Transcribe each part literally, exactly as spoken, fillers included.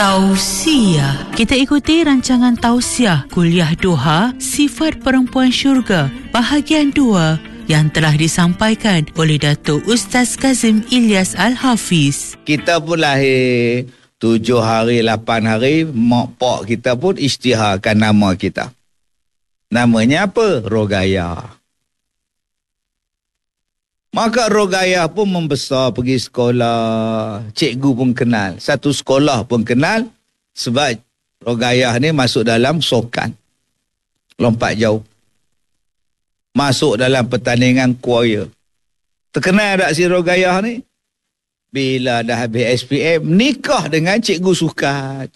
Tausiah. Kita ikuti rancangan Tausiah Kuliah Doha Sifat Perempuan Syurga bahagian dua yang telah disampaikan oleh Datuk Ustaz Kazim Ilyas Al-Hafiz. Kita pun lahir tujuh hari, lapan hari, mak pak kita pun isytiharkan nama kita. Namanya apa? Rogayah. Maka Rogayah pun membesar, pergi sekolah. Cikgu pun kenal. Satu sekolah pun kenal. Sebab Rogayah ni masuk dalam sokan. Lompat jauh. Masuk dalam pertandingan choir. Terkenal tak si Rogayah ni? Bila dah habis S P M, nikah dengan cikgu sukan.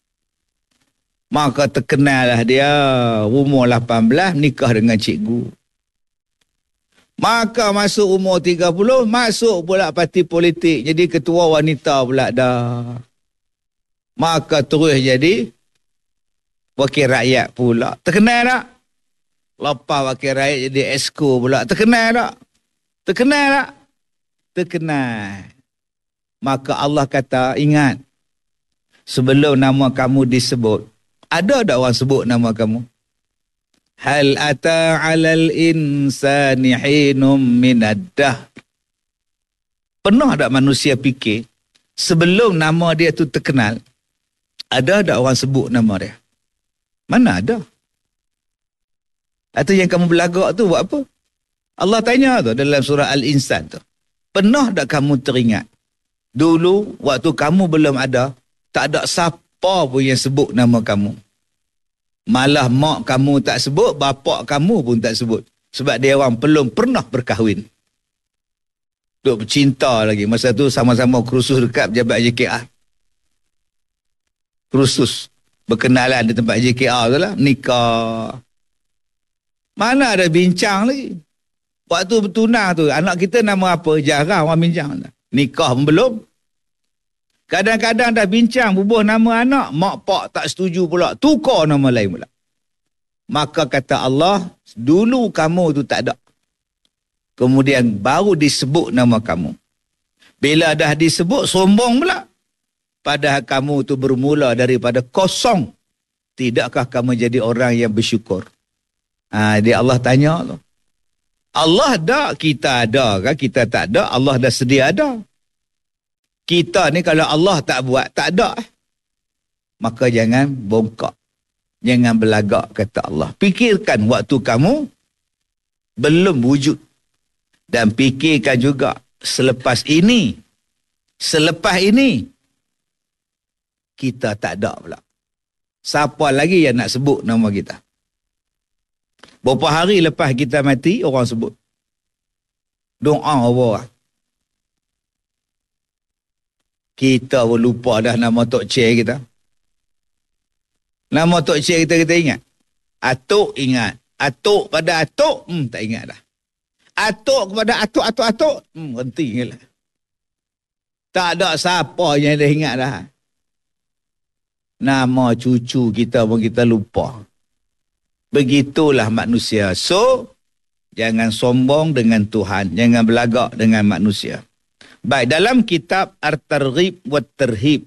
Maka terkenal lah dia. Umur lapan belas, nikah dengan cikgu. Maka masuk umur tiga puluh, masuk pula parti politik. Jadi ketua wanita pula dah. Maka terus jadi wakil rakyat pula. Terkenal tak? Lepas wakil rakyat jadi esko pula. Terkenal tak? Terkenal tak? Terkenal. Maka Allah kata, ingat. Sebelum nama kamu disebut, ada tak orang sebut nama kamu? Hal ata 'alal insani hinum minad dahr. Pernah tak manusia fikir sebelum nama dia tu terkenal, ada tak orang sebut nama dia? Mana ada? Atau yang kamu belagak tu buat apa? Allah tanya tu dalam surah Al-Insan tu. Pernah tak kamu teringat dulu waktu kamu belum ada, tak ada siapa pun yang sebut nama kamu. Malah mak kamu tak sebut, bapak kamu pun tak sebut. Sebab dia orang belum pernah berkahwin. Duk bercinta lagi. Masa tu sama-sama kursus dekat Pejabat J K R. Kursus berkenalan di tempat J K R tu lah. Nikah. Mana ada bincang lagi. Waktu bertunang tu, anak kita nama apa? Jarang orang bincang. Nikah pun belum. Kadang-kadang dah bincang bubuh nama anak, mak pak tak setuju pula, tukar nama lain pula. Maka kata Allah, dulu kamu tu tak ada. Kemudian baru disebut nama kamu. Bila dah disebut, sombong pula. Padahal kamu tu bermula daripada kosong. Tidakkah kamu jadi orang yang bersyukur? Ha, dia Allah tanya tu. Allah ada, kita ada kan? Kita tak ada, Allah dah sedia ada. Kita ni kalau Allah tak buat, tak ada. Maka jangan bongkak. Jangan belagak, kata Allah. Fikirkan waktu kamu belum wujud. Dan fikirkan juga selepas ini. Selepas ini. Kita tak ada pula. Siapa lagi yang nak sebut nama kita? Berapa hari lepas kita mati, orang sebut. Doa apa? Kita pun lupa dah nama Tok Cik kita. Nama Tok Cik kita, kita ingat. Atuk ingat. Atuk pada atuk, hmm, tak ingat dah. Atuk kepada atuk, atuk, atuk, hmm, berhenti ingatlah. Tak ada siapa yang dah ingat dah. Nama cucu kita pun kita lupa. Begitulah manusia. So, jangan sombong dengan Tuhan. Jangan belagak dengan manusia. Baik, dalam kitab At-Targhib wa Tarhib,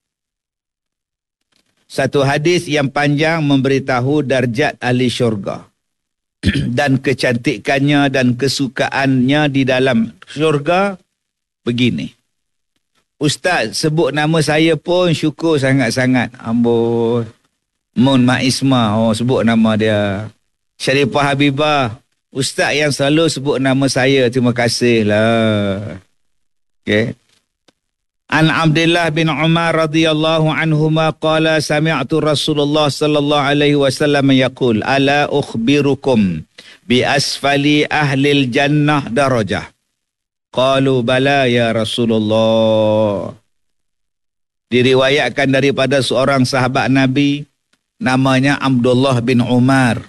satu hadis yang panjang memberitahu darjat ahli syurga dan kecantikannya dan kesukaannya di dalam syurga begini. Ustaz, sebut nama saya pun syukur sangat-sangat. Amboi. Mun Maisma, oh sebut nama dia. Syarifah Habibah, Ustaz yang selalu sebut nama saya, terima kasih lah. Okay. An Abdullah bin Umar radhiyallahu anhuma qala sami'tu Rasulullah sallallahu alaihi wasallam yaqul ala ukhbirukum bi asfali ahli jannah darajah. Qalu bala ya Rasulullah. Diriwayatkan daripada seorang sahabat Nabi namanya Abdullah bin Umar.